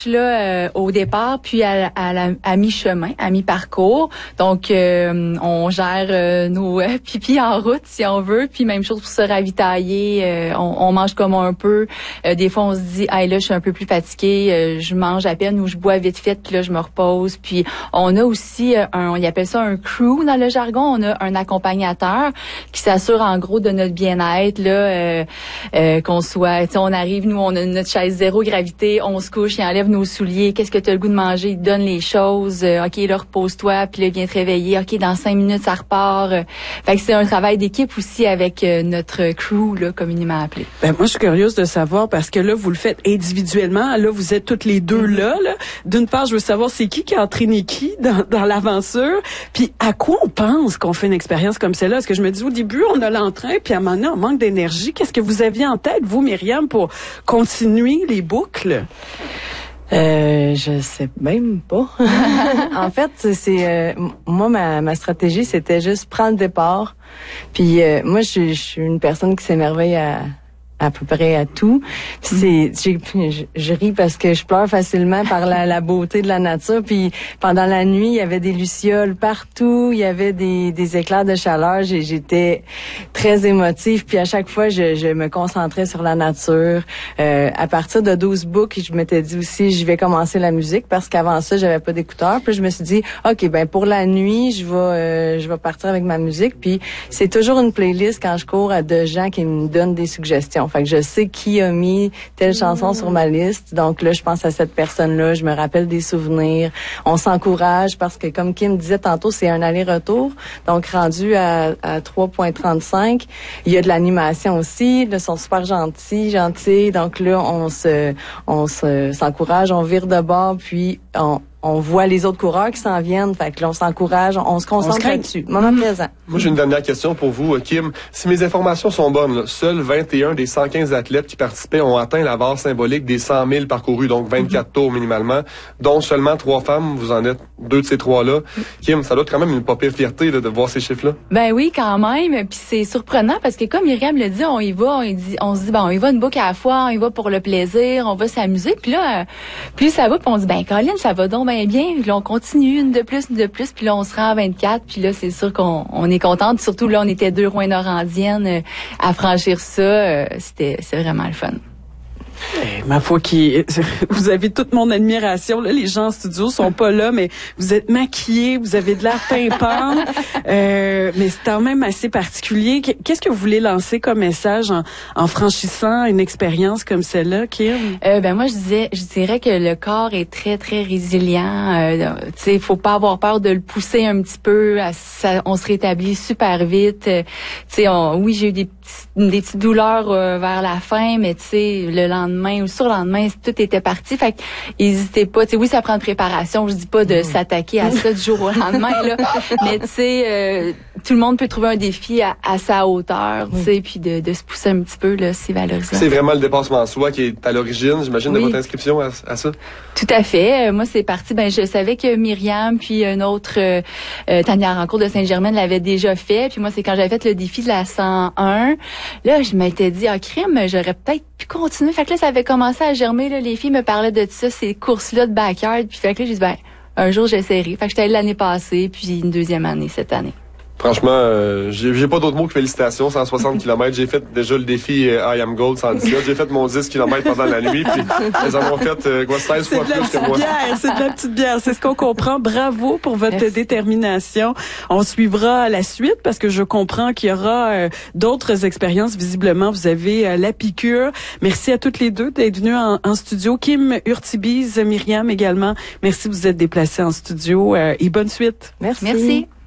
là au départ, puis à mi-chemin, à mi-parcours. Donc, on gère nos pipis en route, si on veut. Puis même chose pour se ravitailler. On mange comme un peu. Des fois, on se dit, hey, là, je suis un peu plus fatiguée. Je mange à peine ou je bois vite fait. Puis là, je me repose. Puis on a aussi on appelle ça un crew dans le jargon. On a un accompagnateur qui s'assure en gros de notre bien-être là, qu'on soit. Tu sais, on arrive, nous, on a notre chaise zéro gravité. On se couche, il enlève nos souliers, qu'est-ce que tu as le goût de manger, il te donne les choses, OK, là, repose-toi, puis là, viens te réveiller, OK, dans 5 minutes, ça repart. Fait que c'est un travail d'équipe aussi avec notre crew, là, communément appelé. Ben, moi, je suis curieuse de savoir, parce que là, vous le faites individuellement, là, vous êtes toutes les deux là. D'une part, je veux savoir c'est qui a entraîné qui dans l'aventure, puis à quoi on pense qu'on fait une expérience comme celle-là? Parce que je me dis, au début, on a l'entrain, puis à un moment donné, on manque d'énergie. Qu'est-ce que vous aviez en tête, vous, Myriam, pour continuer les boucles? Je sais même pas. En fait, c'est moi ma stratégie, c'était juste prendre le départ. Puis moi, je suis une personne qui s'émerveille à peu près à tout. Puis je ris parce que je pleure facilement par la beauté de la nature. Puis pendant la nuit, il y avait des lucioles partout, il y avait des éclairs de chaleur. J'étais très émotive. Puis à chaque fois, je me concentrais sur la nature. À partir de 12 boucles, je m'étais dit aussi, je vais commencer la musique parce qu'avant ça, j'avais pas d'écouteurs. Puis je me suis dit, ok, ben pour la nuit, je vais partir avec ma musique. Puis c'est toujours une playlist quand je cours à de gens qui me donnent des suggestions. Fait que je sais qui a mis telle chanson sur ma liste. Donc là, je pense à cette personne-là. Je me rappelle des souvenirs. On s'encourage parce que, comme Kim disait tantôt, c'est un aller-retour. Donc, rendu à 3.35, il y a de l'animation aussi. Là, ils sont super gentils. Donc là, on s'encourage, on vire de bord, puis on voit les autres coureurs qui s'en viennent. Fait que là, on s'encourage, on se concentre là-dessus. Moment présent. Moi, j'ai une dernière question pour vous, Kim. Si mes informations sont bonnes, là, seuls 21 des 115 athlètes qui participaient ont atteint la barre symbolique des 100 000 parcourus, donc 24 tours minimalement, dont seulement 3 femmes. Vous en êtes 2 de ces 3-là. Kim, ça doit être quand même une pas pire fierté là, de voir ces chiffres-là. Ben oui, quand même. Puis c'est surprenant parce que comme Myriam le dit, on se dit, bon, on y va une boucle à la fois, on y va pour le plaisir, on va s'amuser. Puis là, plus ça va, puis on se dit, ben Colin, ça va donc bien. Puis là, on continue une de plus, puis là, on se rend à 24. Puis là, c'est sûr qu'on est contente. Surtout, là, on était 2 Rouyn-Norandiennes à franchir ça. C'est vraiment le fun. Ma foi, vous avez toute mon admiration. Là, les gens en studio sont pas là, mais vous êtes maquillés, vous avez de l'air pimpant. Mais c'est quand même assez particulier. Qu'est-ce que vous voulez lancer comme message en franchissant une expérience comme celle-là, Kim? Ben moi, je dirais que le corps est très, très résilient. Tu sais, faut pas avoir peur de le pousser un petit peu. On se rétablit super vite. Tu sais, oui, j'ai eu des petites douleurs vers la fin, mais tu sais, le lendemain ou le surlendemain, tout était parti. Fait que n'hésitez pas. Tu sais, oui, ça prend de préparation. Je dis pas de s'attaquer à ça du jour au lendemain, là. Mais tu sais, tout le monde peut trouver un défi à sa hauteur, tu sais, puis de se pousser un petit peu, là, c'est valorisant. C'est vraiment le dépassement de soi qui est à l'origine, j'imagine, de votre inscription à ça? Tout à fait. Moi, c'est parti. Ben, je savais que Myriam puis une autre, Tania Rancourt de Saint-Germain l'avait déjà fait. Puis moi, c'est quand j'avais fait le défi de la 101. Là, je m'étais dit, crime, j'aurais peut-être pu continuer. Fait que là, ça avait commencé à germer, là. Les filles me parlaient de ça, ces courses-là de backyard. Puis fait que là, j'ai dit, ben, un jour, j'essaierai. Fait que j'étais allée l'année passée, puis une deuxième année cette année. Franchement, j'ai pas d'autres mots que félicitations. 160 km. J'ai fait déjà le défi I Am Gold 117. J'ai fait mon 10 km pendant la nuit. Puis ils en ont fait 16 fois plus que moi. C'est de la petite bière. C'est ce qu'on comprend. Bravo pour votre détermination. On suivra la suite parce que je comprends qu'il y aura d'autres expériences. Visiblement, vous avez la piqûre. Merci à toutes les deux d'être venues en studio. Kim Urtibise, Myriam également. Merci, vous êtes déplacés en studio et bonne suite. Merci.